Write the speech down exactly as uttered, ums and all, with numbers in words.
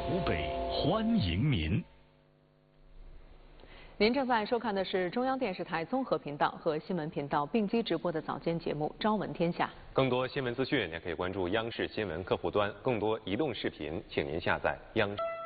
湖北欢迎您。 您正在收看的是中央电视台综合频道和新闻频道并机直播的早间节目《朝闻天下》。 更多新闻资讯，您可以关注央视新闻客户端。更多移动视频，请您下载央。